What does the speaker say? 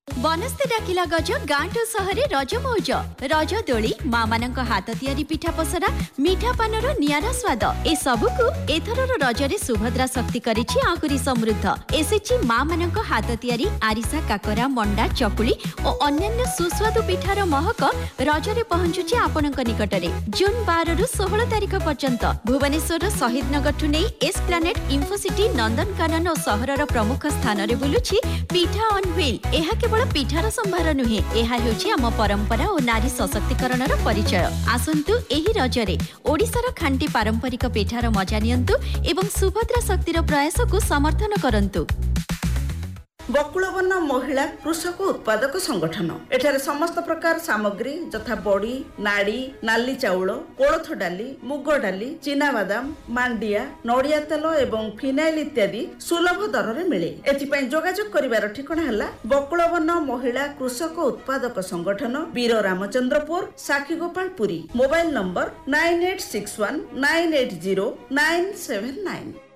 बनस्ते डाकिला गज गाँठु सहरे रज मौज रज दोली माँ मानक हाथ तियारी पिठा पसरा मीठा पानर नियारा स्वाद ए सबुकु एथरर रजरे सुभद्रा शक्ति करिछि आकुरी समृद्ध एसेछि माँ मानक हाथ तियारी आरिसा काकरा मंडा चकुली और अन्यान्य सुस्वादु पिठार महक रजरे पहुंचुछि आपनक निकटरे। जून 12 रु 16 तारिख पर्यंत भुवनेश्वर शहीद नगर ठु नै एस्प्लानेड इन्फोसिटी नंदनकानन और सहरर प्रमुख स्थान रे बुलुछि पिठा ऑन व्हील। एहा केवल पिठार संभार नुहे, एहा हेउछि आम परंपरा और नारी सशक्तिकरणर परिचय। आसंतु एही रजरे ओडिशार खांटी पारंपरिक पिठार मजा नियंतु एवं सुभद्रा शक्तिर प्रयास को समर्थन करंतु। बकुलवन महिला कृषक उत्पादक संगठन एठारे समस्त प्रकार सामग्री यथा बड़ी नाड़ी नाली चाउल कोलथ डाली मुग डाली चीना बादाम मांडिया नड़िया तेल एवं फिनाइल इत्यादि सुलभ दर में मिले। एथिपाई जोगाजोग करिवार ठिकाना हला बकुलवन महिला कृषक उत्पादक संगठन वीर रामचंद्रपुर साखीगोपालपुरी। Mobile number 9861 980 979।